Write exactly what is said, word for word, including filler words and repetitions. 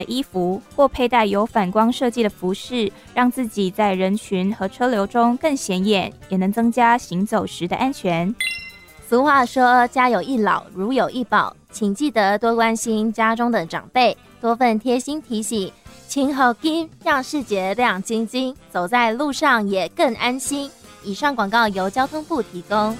衣服，或佩戴有反光设计的服饰，让自己在人群和车流中更显眼，也能增加行走时的安全。 俗话说家有一老如有一宝，请记得多关心家中的长辈，多份贴心提醒，请好金让世界亮晶晶，走在路上也更安心。以上广告由交通部提供。